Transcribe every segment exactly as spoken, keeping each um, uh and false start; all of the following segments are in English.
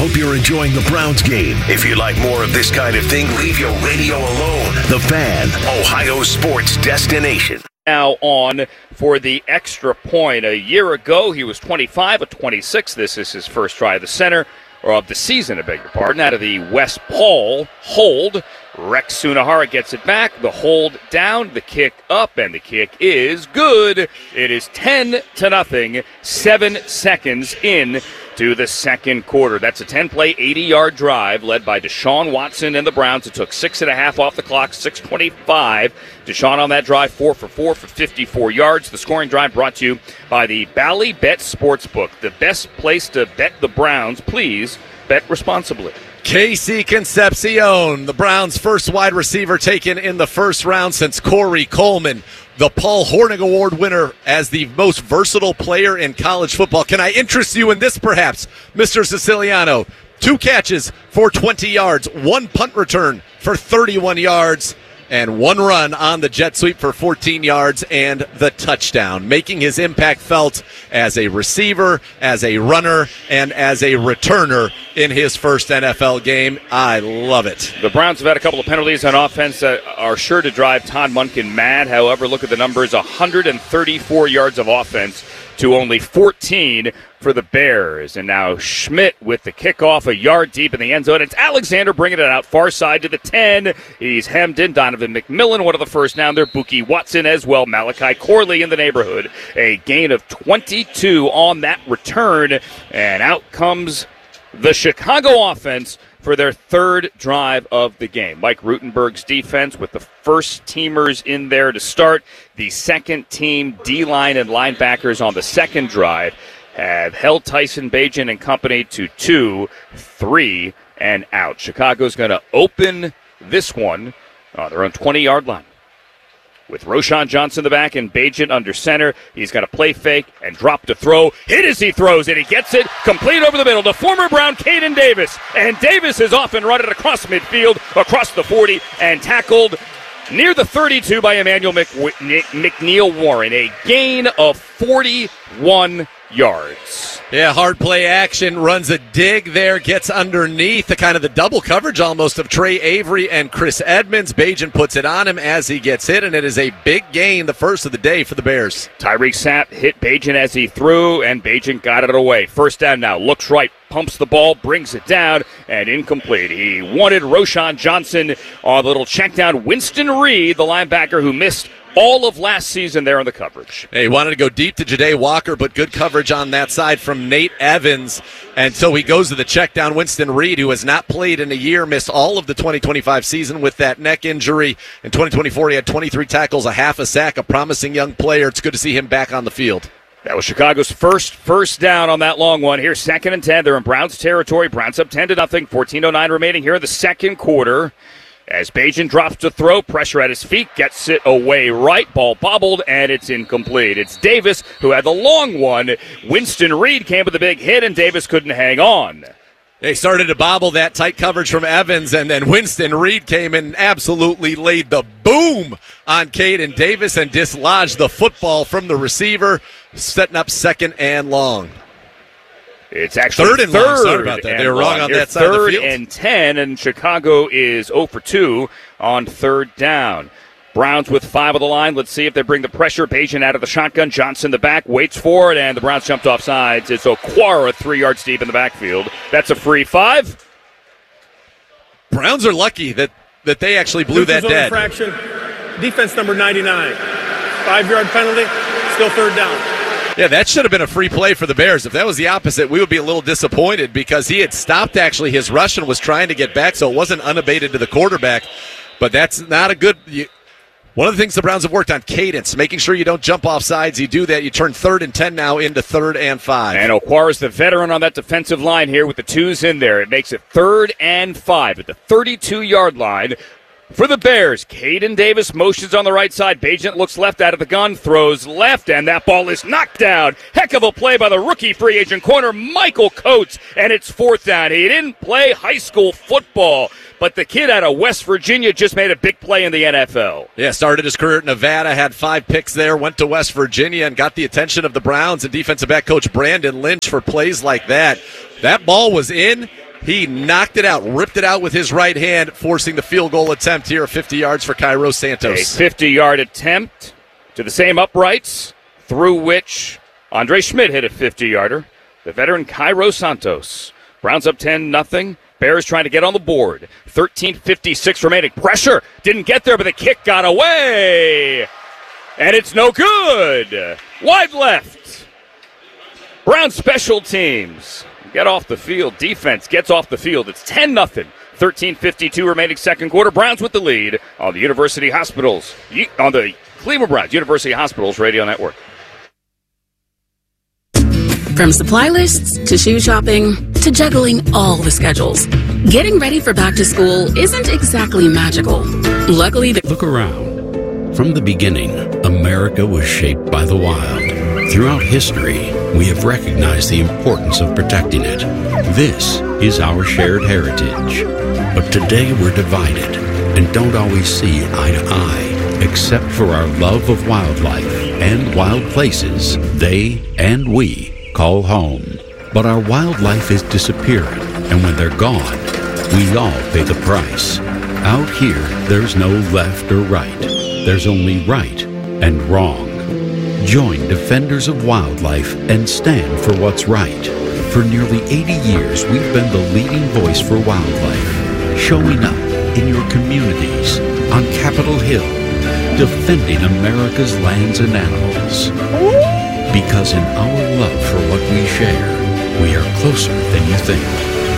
hope you're enjoying the Browns game. If you like more of this kind of thing, leave your radio alone. The Fan, Ohio sports destination. Now on for the extra point. A year ago, he was twenty-five of twenty-six. This is his first try of the center, or of the season, I beg your pardon, out of the West Paul hold. Rex Sunahara gets it back. The hold down, the kick up, and the kick is good. It is ten to nothing, seven seconds in to the second quarter. That's a ten-play, eighty-yard drive led by Deshaun Watson and the Browns. It took six and a half off the clock, six twenty-five. Deshaun on that drive, four for four for fifty-four yards. The scoring drive brought to you by the Bally Bet Sportsbook, the best place to bet the Browns. Please bet responsibly. Casey Concepcion, the Browns' first wide receiver taken in the first round since Corey Coleman, the Paul Hornung Award winner as the most versatile player in college football. Can I interest you in this, perhaps, Mister Siciliano? Two catches for twenty yards, one punt return for thirty-one yards, and one run on the jet sweep for fourteen yards and the touchdown, making his impact felt as a receiver, as a runner, and as a returner in his first N F L game. I love it. The Browns have had a couple of penalties on offense that are sure to drive Todd Monken mad. However, look at the numbers, one hundred thirty-four yards of offense to only fourteen for the Bears. And now Schmidt with the kickoff a yard deep in the end zone. It's Alexander bringing it out far side to the ten. He's hemmed in. Donovan McMillan, one of the first down there. Buki Watson as well. Malachi Corley in the neighborhood. A gain of twenty-two on that return. And out comes the Chicago offense for their third drive of the game. Mike Rutenberg's defense with the first teamers in there to start. The second team D-line and linebackers on the second drive have held Tyson Bagent and company to two, three, and out. Chicago's going to open this one on their own twenty-yard line. With Roschon Johnson in the back and Bagent under center, he's got a play fake and drop to throw. Hit as he throws it. He gets it complete over the middle to former Brown Caden Davis. And Davis is off and running across midfield, across the forty, and tackled near the thirty-two by Emmanuel McW- McNeil Warren. A gain of forty-one yards. Yeah, hard play action, runs a dig there, gets underneath the kind of the double coverage almost of Trey Avery and Chris Edmonds. Bagent puts it on him as he gets hit, and it is a big gain, the first of the day for the Bears. Tyreek Sapp hit Bagent as he threw, and Bagent got it away. First down now, looks right, pumps the ball, brings it down, and incomplete. He wanted Roschon Johnson on the little check down. Winston Reed, the linebacker who missed all of last season there on the coverage. Hey, he wanted to go deep to Ja'Day Walker, but good coverage on that side from Nate Evans. And so he goes to the check down. Winston Reed, who has not played in a year, missed all of the twenty twenty-five season with that neck injury. In twenty twenty-four, he had twenty-three tackles, a half a sack, a promising young player. It's good to see him back on the field. That was Chicago's first first down on that long one. Here's second and ten. They're in Browns territory. Browns up ten to nothing. fourteen oh nine remaining here in the second quarter. As Bagent drops to throw, pressure at his feet, gets it away right, ball bobbled, and it's incomplete. It's Davis who had the long one. Winston Reed came with a big hit, and Davis couldn't hang on. They started to bobble that tight coverage from Evans, and then Winston Reed came and absolutely laid the boom on Caden Davis and dislodged the football from the receiver, setting up second and long. It's actually third and third long. Sorry about that. They were wrong on Here's that side of the field. Third and ten, and Chicago is zero for two on third down. Browns with five of the line. Let's see if they bring the pressure. Bagent out of the shotgun. Johnson the back, waits for it, and the Browns jumped off sides. It's Okwara three yards deep in the backfield. That's a free five. Browns are lucky that, that they actually blew that dead. Infraction. Defense number ninety-nine. Five-yard penalty. Still third down. Yeah, that should have been a free play for the Bears. If that was the opposite, we would be a little disappointed because he had stopped actually his rush and was trying to get back, so it wasn't unabated to the quarterback. But that's not a good you, – one of the things the Browns have worked on, cadence, making sure you don't jump off sides. You do that, you turn third and ten now into third and five. And Okwara's the veteran on that defensive line here with the twos in there. It makes it third and five at the thirty-two-yard line. For the Bears, Caden Davis motions on the right side. Bagent looks left out of the gun, throws left, and that ball is knocked down. Heck of a play by the rookie free agent corner, Michael Coates, and it's fourth down. He didn't play high school football, but the kid out of West Virginia just made a big play in the N F L. Yeah, started his career at Nevada, had five picks there, went to West Virginia, and got the attention of the Browns and defensive back coach Brandon Lynch for plays like that. That ball was in. He knocked it out, ripped it out with his right hand, forcing the field goal attempt here, fifty yards for Cairo Santos. A fifty-yard attempt to the same uprights, through which Andre Schmidt hit a fifty-yarder. The veteran Cairo Santos. Browns up ten nothing. Bears trying to get on the board. thirteen fifty-six remaining. Pressure. Didn't get there, but the kick got away. And it's no good. Wide left. Browns special teams get off the field. Defense gets off the field. It's ten nothing. thirteen fifty-two remaining second quarter. Browns with the lead on the University Hospitals. On the Cleveland Browns University Hospitals Radio Network. From supply lists to shoe shopping to juggling all the schedules, getting ready for back to school isn't exactly magical. Luckily, the- look around. From the beginning, America was shaped by the wild. Throughout history, we have recognized the importance of protecting it. This is our shared heritage. But today we're divided and don't always see eye to eye, except for our love of wildlife and wild places they and we call home. But our wildlife is disappearing, and when they're gone, we all pay the price. Out here, there's no left or right. There's only right and wrong. Join Defenders of Wildlife and stand for what's right. For nearly eighty years, we've been the leading voice for wildlife, showing up in your communities, on Capitol Hill, defending America's lands and animals. Because in our love for what we share, we are closer than you think.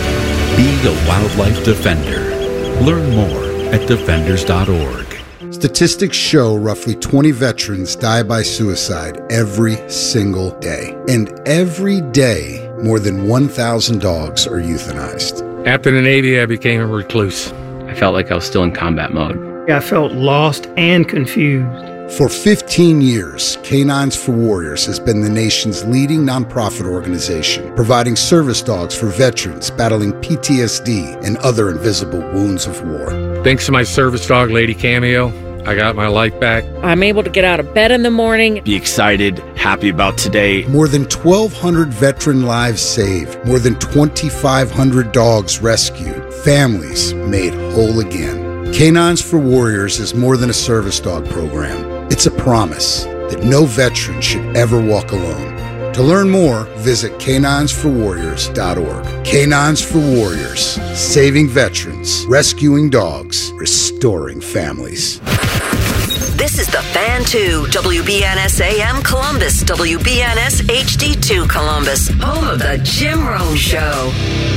Be a wildlife defender. Learn more at defenders dot org. Statistics show roughly twenty veterans die by suicide every single day. And every day, more than one thousand dogs are euthanized. After the Navy, I became a recluse. I felt like I was still in combat mode. I felt lost and confused. For fifteen years, Canines for Warriors has been the nation's leading nonprofit organization, providing service dogs for veterans battling P T S D and other invisible wounds of war. Thanks to my service dog, Lady Cameo, I got my life back. I'm able to get out of bed in the morning. Be excited, happy about today. More than twelve hundred veteran lives saved. More than twenty-five hundred dogs rescued. Families made whole again. Canines for Warriors is more than a service dog program. It's a promise that no veteran should ever walk alone. To learn more, visit canines for warriors dot org. Canines for Warriors, saving veterans, rescuing dogs, restoring families. This is The Fan two, W B N S A M Columbus, W B N S H D two Columbus, home of the Jim Rome Show.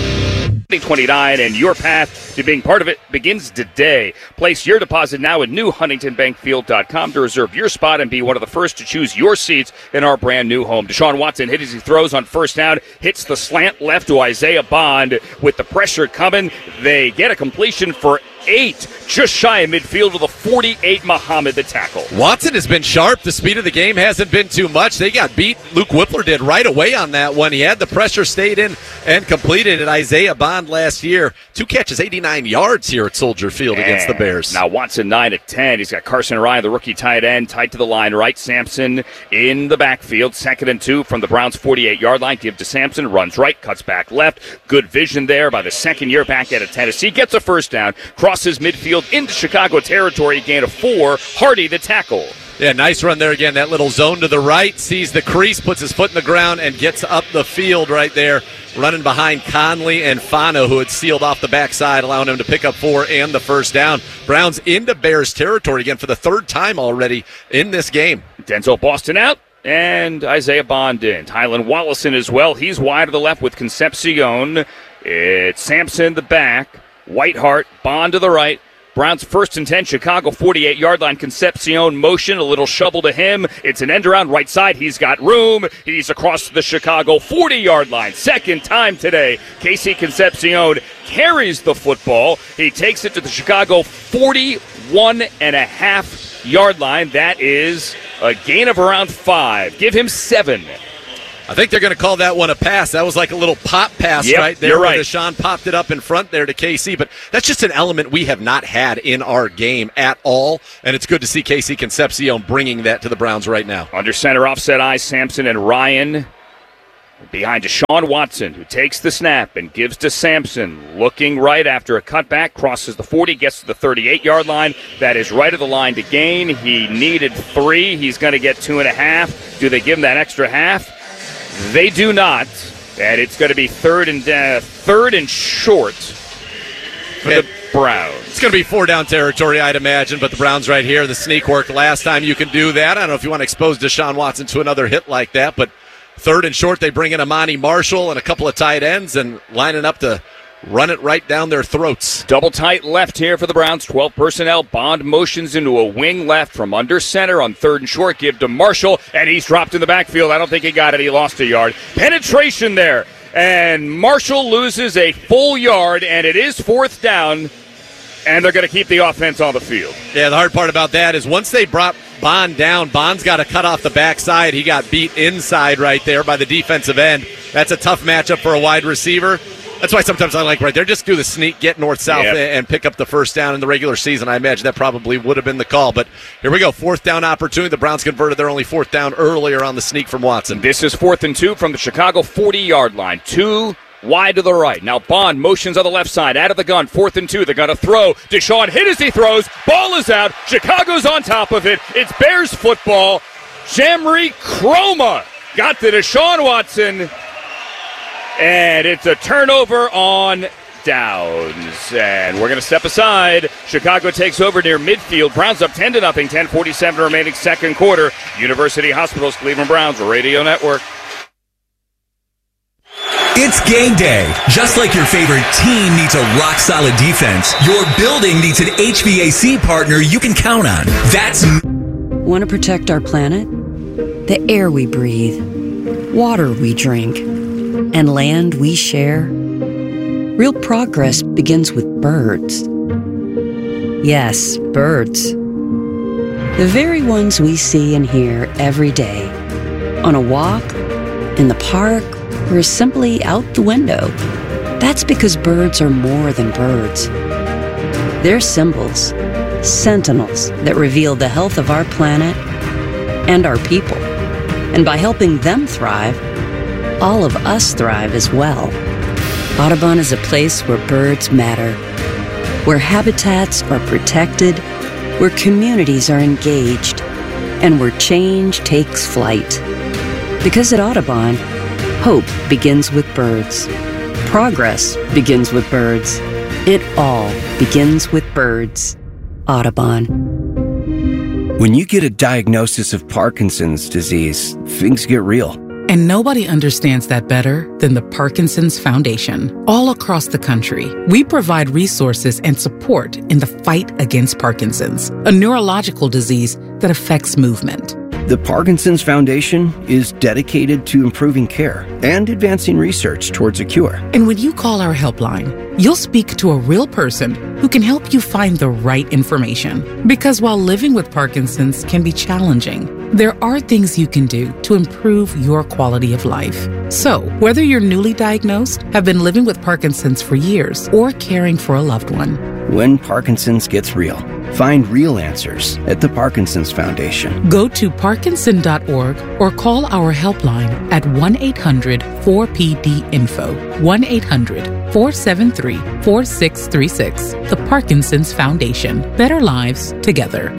twenty twenty-nine, and your path to being part of it begins today. Place your deposit now at new huntington bank field dot com to reserve your spot and be one of the first to choose your seats in our brand new home. Deshaun Watson hit as he throws on first down, hits the slant left to Isaiah Bond. With the pressure coming, they get a completion for eight, just shy of midfield with a forty-eight Muhammad the tackle. Watson has been sharp. The speed of the game hasn't been too much. They got beat. Luke Whippler did right away on that one. He had the pressure, stayed in, and completed it. Isaiah Bond last year, two catches, eighty-nine yards here at Soldier Field and against the Bears. Now Watson nine at ten. He's got Carson Ryan, the rookie tight end, tight to the line right. Sampson in the backfield, second and two from the Browns' forty-eight-yard line. Give to Sampson, runs right, cuts back left. Good vision there by the second-year back out of Tennessee. Gets a first down, crosses midfield into Chicago territory, gain of four. Hardy the tackle. Yeah, nice run there again. That little zone to the right, sees the crease, puts his foot in the ground, and gets up the field right there, running behind Conley and Fano, who had sealed off the backside, allowing him to pick up four and the first down. Browns into Bears territory again for the third time already in this game. Denzel Boston out, and Isaiah Bond in. Tylan Wallison as well. He's wide to the left with Concepcion. It's Sampson the back, Whitehart, Bond to the right. Browns first and ten, Chicago forty-eight-yard line. Concepcion motion, a little shovel to him. It's an end around right side. He's got room. He's across the Chicago forty-yard line. Second time today, Casey Concepcion carries the football. He takes it to the Chicago forty-one and a half yard line. That is a gain of around five. Give him seven. I think they're going to call that one a pass. That was like a little pop pass yep, right there. You're right. Where Deshaun popped it up in front there to K C. But that's just an element we have not had in our game at all. And it's good to see Casey Concepcion bringing that to the Browns right now. Under center, offset eye, Sampson and Ryan. Behind Deshaun Watson, who takes the snap and gives to Sampson. Looking right after a cutback, crosses the forty, gets to the thirty-eight-yard line. That is right of the line to gain. He needed three. He's going to get two and a half. Do they give him that extra half? They do not. And it's going to be third and uh, third and short for the Browns. It's going to be four down territory, I'd imagine, but the Browns right here. The sneak worked last time. You can do that. I don't know if you want to expose Deshaun Watson to another hit like that, but third and short, they bring in Amani Marshall and a couple of tight ends and lining up to run it right down their throats. Double tight left here for the Browns. twelve personnel. Bond motions into a wing left from under center on third and short. Give to Marshall, and he's dropped in the backfield. I don't think he got it. He lost a yard. Penetration there, and Marshall loses a full yard, and it is fourth down, and they're going to keep the offense on the field. Yeah, the hard part about that is once they brought Bond down, Bond's got to cut off the backside. He got beat inside right there by the defensive end. That's a tough matchup for a wide receiver. That's why sometimes I like right there, just do the sneak, get north-south, yep. and pick up the first down in the regular season. I imagine that probably would have been the call. But here we go, fourth down opportunity. The Browns converted their only fourth down earlier on the sneak from Watson. This is fourth and two from the Chicago forty-yard line. Two wide to the right. Now Bond motions on the left side, out of the gun, fourth and two. They're going to throw. Deshaun hit as he throws. Ball is out. Chicago's on top of it. It's Bears football. Jamri Chroma got to Deshaun Watson. And it's a turnover on downs. And we're going to step aside. Chicago takes over near midfield. Browns up ten to nothing. ten forty-seven remaining second quarter. University Hospitals, Cleveland Browns Radio Network. It's game day. Just like your favorite team needs a rock-solid defense, your building needs an H V A C partner you can count on. That's... Want to protect our planet? The air we breathe, water we drink, and land we share? Real progress begins with birds. Yes, birds. The very ones we see and hear every day. On a walk, in the park, or simply out the window. That's because birds are more than birds. They're symbols, sentinels that reveal the health of our planet and our people. And by helping them thrive, all of us thrive as well. Audubon is a place where birds matter, where habitats are protected, where communities are engaged, and where change takes flight. Because at Audubon, hope begins with birds. Progress begins with birds. It all begins with birds. Audubon. When you get a diagnosis of Parkinson's disease, things get real. And nobody understands that better than the Parkinson's Foundation. All across the country, we provide resources and support in the fight against Parkinson's, a neurological disease that affects movement. The Parkinson's Foundation is dedicated to improving care and advancing research towards a cure. And when you call our helpline, you'll speak to a real person who can help you find the right information. Because while living with Parkinson's can be challenging, there are things you can do to improve your quality of life. So, whether you're newly diagnosed, have been living with Parkinson's for years, or caring for a loved one, when Parkinson's gets real, find real answers at the Parkinson's Foundation. Go to parkinson dot org or call our helpline at one eight hundred four P D info, one eight hundred four seven three four six three six. The Parkinson's Foundation. Better lives together.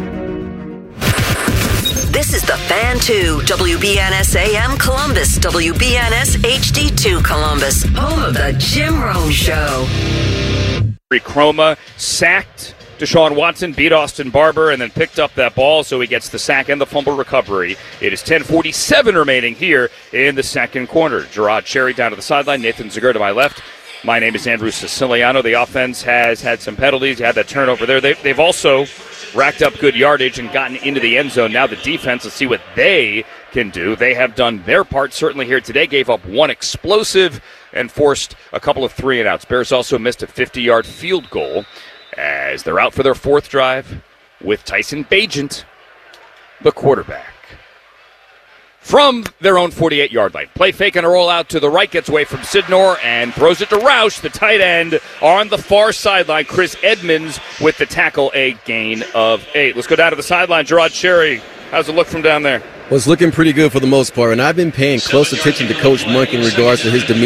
This is the Fan two, W B N S A M Columbus, W B N S H D two Columbus, home of the Jim Rome Show. Chroma sacked Deshaun Watson, beat Austin Barber, and then picked up that ball, so he gets the sack and the fumble recovery. It is ten forty-seven remaining here in the second quarter. Gerard Cherry down to the sideline, Nathan Zagur to my left. My name is Andrew Siciliano. The offense has had some penalties. You had that turnover there. They, they've also racked up good yardage and gotten into the end zone. Now the defense, let's see what they can do. They have done their part certainly here today. Gave up one explosive and forced a couple of three and outs. Bears also missed a fifty-yard field goal as they're out for their fourth drive with Tyson Bagent, the quarterback. From their own forty-eight-yard line. Play fake and a rollout to the right, gets away from Sidnor and throws it to Roush, the tight end, on the far sideline. Chris Edmonds with the tackle, a gain of eight. Let's go down to the sideline. Gerard Cherry, how's it look from down there? Well, it's looking pretty good for the most part, and I've been paying close attention to Coach Monk in regards to his demeanor.